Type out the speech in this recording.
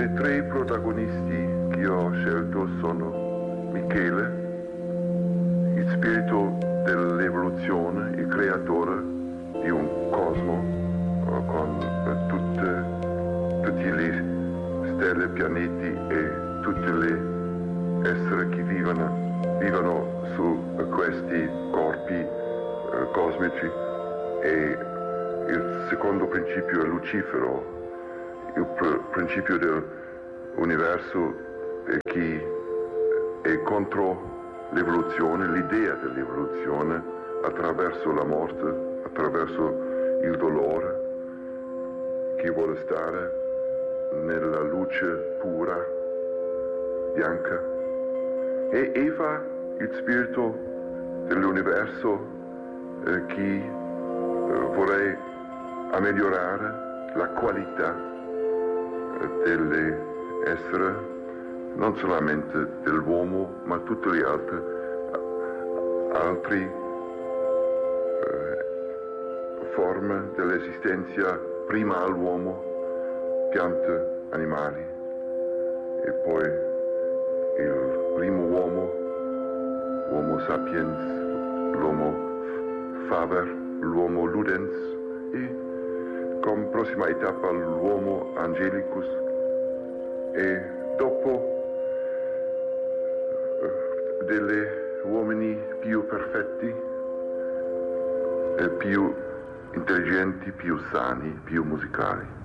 Le tre protagonisti che ho scelto sono Michele, il spirito dell'evoluzione, il creatore di un cosmo con tutte le stelle, pianeti e tutte le esseri che vivono su questi corpi cosmici, e il secondo principio è Lucifero, il principio dell'universo che è contro l'evoluzione, l'idea dell'evoluzione attraverso la morte, attraverso il dolore, che vuole stare nella luce pura, bianca. E Eva, il spirito dell'universo che vorrei migliorare la qualità dell'essere, non solamente dell'uomo, ma tutte le altre forme dell'esistenza prima all'uomo, piante, animali, e poi il primo uomo, Homo sapiens, l'uomo faber, l'uomo ludens, e come prossima tappa l'uomo angelicus, e dopo degli uomini più perfetti, più intelligenti, più sani, più musicali.